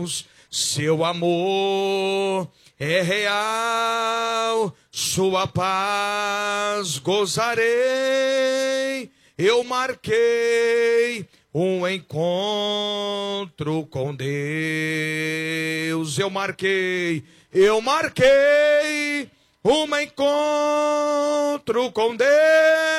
Deus, seu amor é real, sua paz gozarei. Eu marquei um encontro com Deus. Eu marquei um encontro com Deus.